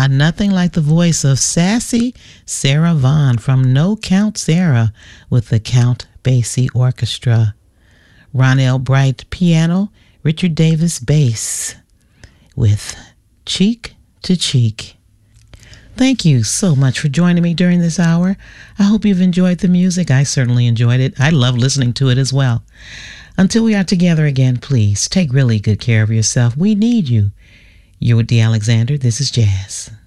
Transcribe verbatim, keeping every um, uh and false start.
Ah, nothing like the voice of sassy Sarah Vaughan from No Count Sarah with the Count Basie Orchestra. Ronell Bright piano, Richard Davis bass with Cheek to Cheek. Thank you so much for joining me during this hour. I hope you've enjoyed the music. I certainly enjoyed it. I love listening to it as well. Until we are together again, please take really good care of yourself. We need you. You're with Dee Alexander. This is Jazz.